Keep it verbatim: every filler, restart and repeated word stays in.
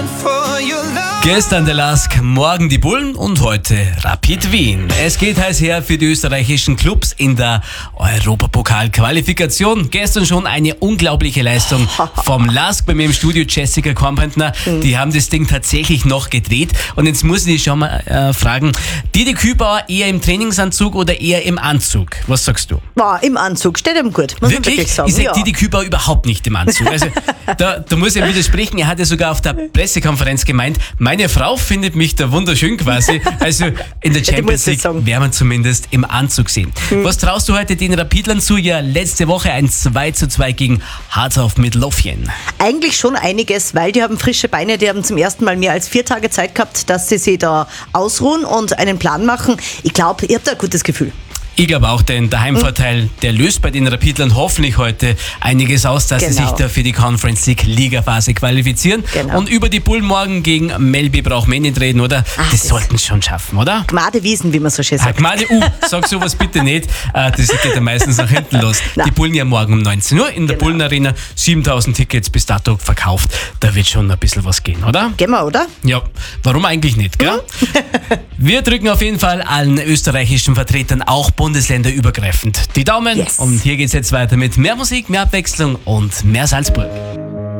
Gestern der Lask, morgen die Bullen und heute Rapid Wien. Es geht heiß her für die österreichischen Clubs in der Europapokal-Qualifikation. Gestern schon eine unglaubliche Leistung vom Lask. Bei mir im Studio Jessica Kornpentner. Die haben das Ding tatsächlich noch gedreht. Und jetzt muss ich dich schon mal äh, fragen, Didi Kübauer eher im Trainingsanzug oder eher im Anzug? Was sagst du? Boah, im Anzug, steht ihm gut, muss man wirklich sagen. Ich sag ja. Didi Kübauer überhaupt nicht im Anzug. Also da, da muss ich widersprechen. Er hat ja sogar auf der Pressekonferenz gemeint, meine Frau findet mich da wunderschön quasi. Also in der Champions League werden wir zumindest im Anzug sehen. Hm. Was traust du heute den Rapidlern zu? Ja, letzte Woche ein zwei zu zwei gegen Hearts of Midlothian. Eigentlich schon einiges, weil die haben frische Beine, die haben zum ersten Mal mehr als vier Tage Zeit gehabt, dass sie sich da ausruhen und einen Plan machen. Ich glaube, ihr habt da ein gutes Gefühl. Ich glaube auch, denn der Heimvorteil, der löst bei den Rapidlern hoffentlich heute einiges aus, dass genau. sie sich da für die Conference League Ligaphase qualifizieren. Genau. Und über die Bullen morgen gegen Melby braucht man nicht reden, oder? Ach, das, das sollten sie schon schaffen, oder? Gmade Wiesen, wie man so schön sagt. Ah, Gmade, uh, sag sowas bitte nicht. Das geht ja meistens nach hinten los. Na. Die Bullen ja morgen um neunzehn Uhr in der Genau. Bullenarena. siebentausend Tickets bis dato verkauft. Da wird schon ein bisschen was gehen, oder? Gehen wir, oder? Ja, warum eigentlich nicht, gell? Wir drücken auf jeden Fall allen österreichischen Vertretern, auch bundesländerübergreifend, die Daumen. Yes. Und hier geht's jetzt weiter mit mehr Musik, mehr Abwechslung und mehr Salzburg.